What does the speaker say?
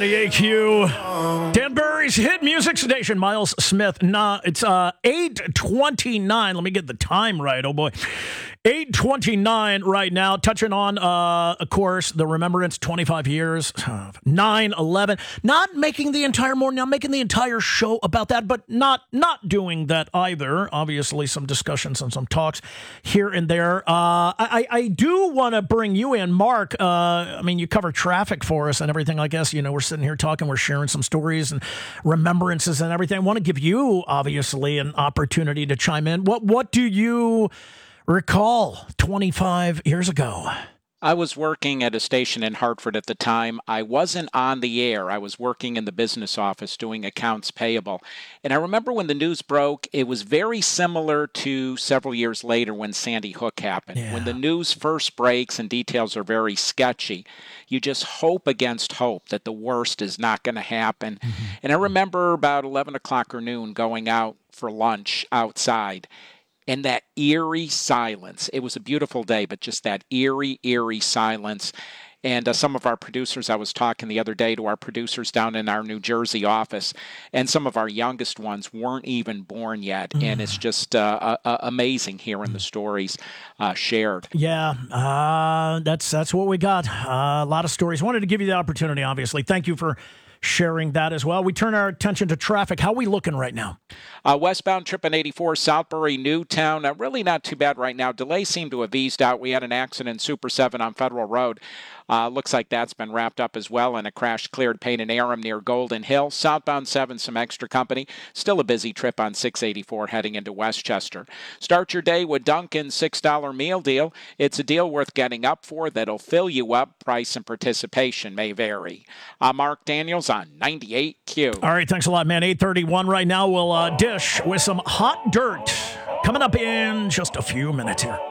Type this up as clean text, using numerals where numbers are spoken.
The AQ, Danbury's hit music station, Miles Smith. It's 8:29. Let me get the time right. Oh boy, 8:29 right now. Touching on, of course, the remembrance 25 years, 9/11. Not making the entire morning, not making the entire show about that, but not doing that either. Obviously, some discussions and some talks here and there. I do want to bring you in, Mark. I mean, you cover traffic for us and everything. I guess we're sitting here talking, we're sharing some stories and remembrances and everything. I want to give you, obviously, an opportunity to chime in. What do you recall 25 years ago? I was working at a station in Hartford at the time. I wasn't on the air. I was working in the business office doing accounts payable. And I remember when the news broke, it was very similar to several years later when Sandy Hook happened. Yeah. When the news first breaks and details are very sketchy, you just hope against hope that the worst is not going to happen. Mm-hmm. And I remember about 11 o'clock or noon going out for lunch outside. And that eerie silence. It was a beautiful day, but just that eerie silence. And some of our producers, I was talking the other day to our producers down in our New Jersey office, and some of our youngest ones weren't even born yet. And it's just amazing hearing the stories shared. Yeah, that's what we got. A lot of stories. Wanted to give you the opportunity, obviously. Thank you for sharing that as well. We turn our attention to traffic. How are we looking right now? Westbound trip in 84, Southbury, Newtown. Really not too bad right now. Delays seem to have eased out. We had an accident in Super 7 on Federal Road. Looks like that's been wrapped up as well, and a crash cleared Payne and Aram near Golden Hill. Southbound 7, some extra company. Still a busy trip on 684 heading into Westchester. Start your day with Dunkin's $6 meal deal. It's a deal worth getting up for that'll fill you up. Price and participation may vary. I'm Mark Daniels on 98Q. All right, thanks a lot, man. 8:31 right now. We'll dish with some hot dirt coming up in just a few minutes here.